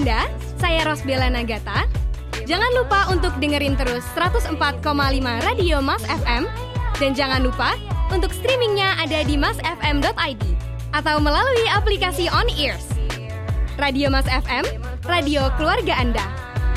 Anda, saya Rosbella Nagata. Jangan lupa untuk dengerin terus 104,5 Radio Mas FM. Dan jangan lupa untuk streamingnya ada di masfm.id atau melalui aplikasi On Ears. Radio Mas FM, radio keluarga Anda.